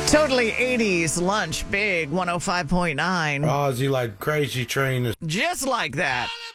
Totally 80s lunch, big 105.9. Ozzy like Crazy Train. Just like that.